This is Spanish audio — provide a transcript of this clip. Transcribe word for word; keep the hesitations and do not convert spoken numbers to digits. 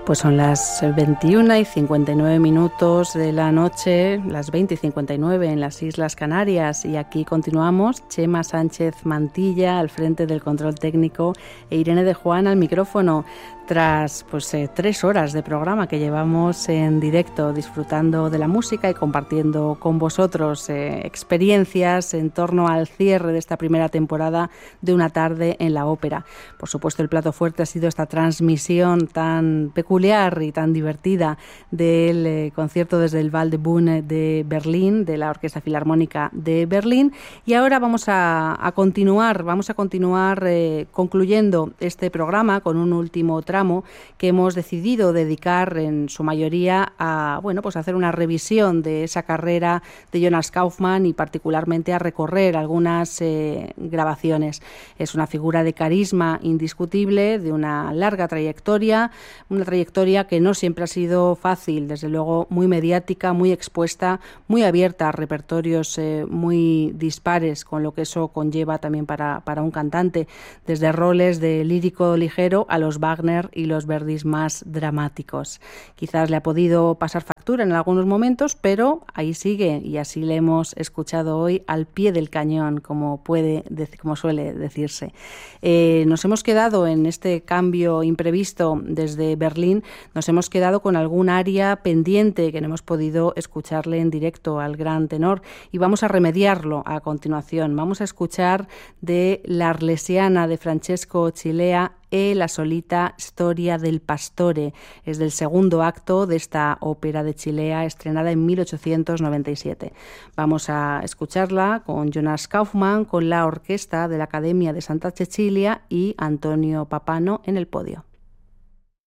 Pues son las veintiuna y cincuenta y nueve minutos de la noche, las veinte y cincuenta y nueve en las Islas Canarias, y aquí continuamos. Chema Sánchez Mantilla al frente del control técnico e Irene de Juan al micrófono. Tras pues eh, tres horas de programa que llevamos en directo, disfrutando de la música y compartiendo con vosotros eh, experiencias en torno al cierre de esta primera temporada de Una tarde en la ópera. Por supuesto, el plato fuerte ha sido esta transmisión tan peculiar y tan divertida del eh, concierto desde el Val de Bühne de Berlín, de la Orquesta Filarmónica de Berlín. Y ahora vamos a, a continuar, vamos a continuar eh, concluyendo este programa con un último tramo que hemos decidido dedicar en su mayoría a, bueno, pues a hacer una revisión de esa carrera de Jonas Kaufmann y particularmente a recorrer algunas eh, grabaciones. Es una figura de carisma indiscutible, de una larga trayectoria, una trayectoria que no siempre ha sido fácil, desde luego muy mediática, muy expuesta, muy abierta a repertorios eh, muy dispares, con lo que eso conlleva también para, para un cantante, desde roles de lírico ligero a los Wagner y los Verdis más dramáticos. Quizás le ha podido pasar factura en algunos momentos, pero ahí sigue, y así le hemos escuchado hoy al pie del cañón, como puede, como suele decirse. Eh, nos hemos quedado en este cambio imprevisto desde Berlín, nos hemos quedado con algún área pendiente que no hemos podido escucharle en directo al gran tenor, y vamos a remediarlo a continuación. Vamos a escuchar de la Arlesiana de Francesco Cilea e la solita Storia del Pastore. Es del segundo acto de esta ópera de Cilea, estrenada en mil ochocientos noventa y siete. Vamos a escucharla con Jonas Kaufmann, con la orquesta de la Academia de Santa Cecilia y Antonio Papano en el podio.